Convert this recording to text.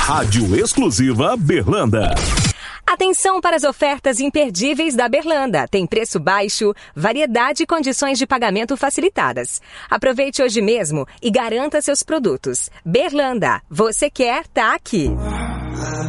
Rádio exclusiva Berlanda. Atenção para as ofertas imperdíveis da Berlanda. Tem preço baixo, variedade e condições de pagamento facilitadas. Aproveite hoje mesmo e garanta seus produtos. Berlanda, você quer, tá aqui.